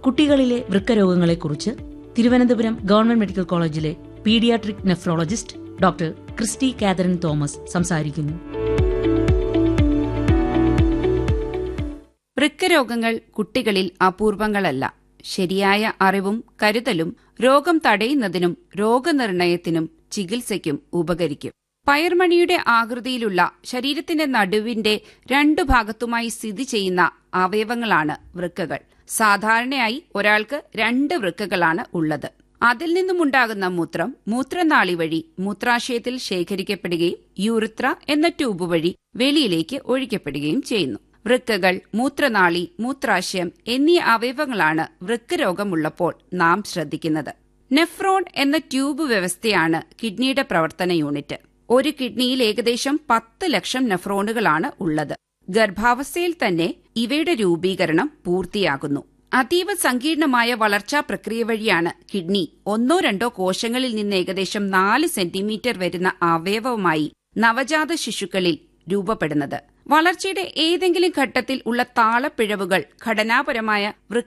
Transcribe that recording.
കുട്ടികളിലെ വൃക്കരോഗങ്ങളെക്കുറിച്ച് Thiruvananthapuram government medical കോളേജിലെ paediatric nephrologist doctor Christy Catherine Thomas സംസാരിക്കുന്നു. വൃക്കരോഗങ്ങൾ കുട്ടികളിൽ അപൂർവങ്ങളല്ല. ശരിയായ അറിവും കരുതലും രോഗം തടയുന്നതിനും രോഗനിർണയത്തിനും ചികിത്സയ്ക്കും ഉപകരിക്കും. പയർമണിയുടെ ആകൃതിയിലുള്ള ശരീരത്തിന്റെ നടുവിന്റെ രണ്ടു ഭാഗത്തുമായി സ്ഥിതി ചെയ്യുന്ന അവയവങ്ങളാണ് വൃക്കകൾ. സാധാരണയായി ഒരാൾക്ക് 2 വൃക്കകളാണ് ഉള്ളത്. അതിൽ നിന്നുമുണ്ടാകുന്ന മൂത്രം മൂത്രനാളി വഴി മൂത്രാശയത്തിൽ ശേഖരിക്കപ്പെടുകയും യൂറിത്ര എന്ന ട്യൂബ് വഴി വെളിയിലേക്ക് ഒഴിക്കപ്പെടുകയും ചെയ്യുന്നു. വൃക്കകൾ, മൂത്രനാളി, മൂത്രാശയം എന്നീ അവയവങ്ങളാണ് വൃക്കരോഗമുള്ളപ്പോൾ നാം ശ്രദ്ധിക്കുന്നത്. നെഫ്രോൺ എന്ന ട്യൂബ് വ്യവസ്ഥയാണ് കിഡ്നിയുടെ പ്രവർത്തന യൂണിറ്റ്. ഒരു കിഡ്നിയിൽ ഏകദേശം 10 ലക്ഷം നെഫ്രോണുകളാണ് ഉള്ളത്. ഗർഭാവസ്ഥയിൽ തന്നെ ഇവയുടെ രൂപീകരണം പൂർത്തിയാകുന്നു. അതീവ സങ്കീർണമായ വളർച്ചാ പ്രക്രിയ വഴിയാണ് കിഡ്നി 1-2 കോശങ്ങളിൽ നിന്ന് ഏകദേശം 4 സെന്റിമീറ്റർ വരുന്ന അവയവമായി നവജാത ശിശുക്കളിൽ രൂപപ്പെടുന്നത്. വളർച്ചയുടെ ഏതെങ്കിലും ഘട്ടത്തിൽ ഉള്ള താളപ്പിഴവുകൾ ഘടനാപരമായ